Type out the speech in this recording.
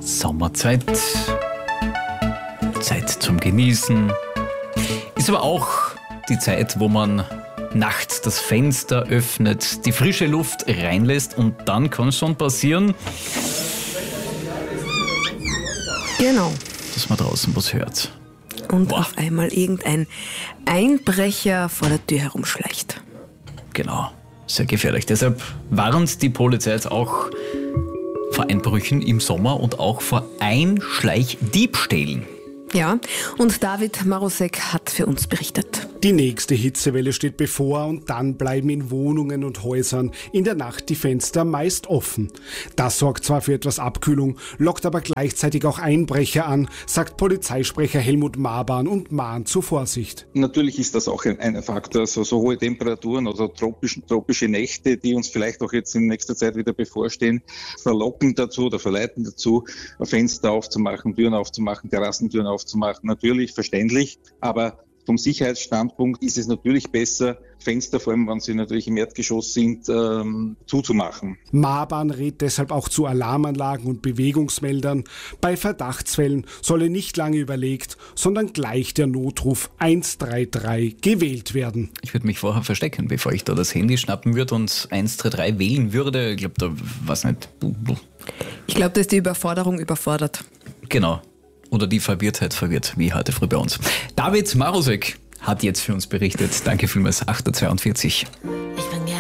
Sommerzeit, Zeit zum Genießen. Ist aber auch die Zeit, wo man nachts das Fenster öffnet, die frische Luft reinlässt und dann kann es schon passieren, Genau. dass man draußen was hört. Und Boah. auf einmal irgendein Einbrecher vor der Tür herumschleicht. Genau, sehr gefährlich. Deshalb warnt die Polizei jetzt auch vor Einbrüchen im Sommer und auch vor Einschleichdiebstählen. Ja, und David Marusek hat für uns berichtet. Die nächste Hitzewelle steht bevor und dann bleiben in Wohnungen und Häusern in der Nacht die Fenster meist offen. Das sorgt zwar für etwas Abkühlung, lockt aber gleichzeitig auch Einbrecher an, sagt Polizeisprecher Helmut Mabahn und mahnt zur Vorsicht. Natürlich ist das auch ein Faktor, so hohe Temperaturen oder tropische Nächte, die uns vielleicht auch jetzt in nächster Zeit wieder bevorstehen, verlocken dazu oder verleiten dazu, Fenster aufzumachen, Türen aufzumachen, Terrassentüren aufzumachen. Natürlich verständlich, aber vom Sicherheitsstandpunkt ist es natürlich besser, Fenster, vor allem wenn sie natürlich im Erdgeschoss sind, zuzumachen. Mabahn rät deshalb auch zu Alarmanlagen und Bewegungsmeldern. Bei Verdachtsfällen solle nicht lange überlegt, sondern gleich der Notruf 133 gewählt werden. Ich würde mich vorher verstecken, bevor ich da das Handy schnappen würde und 133 wählen würde. Ich glaube, da weiß nicht. Ich glaube, da ist die Überforderung überfordert. Genau. Oder die Verwirrtheit verwirrt, wie heute früh bei uns. David Marusek hat jetzt für uns berichtet. Danke vielmals, 8.42 Uhr.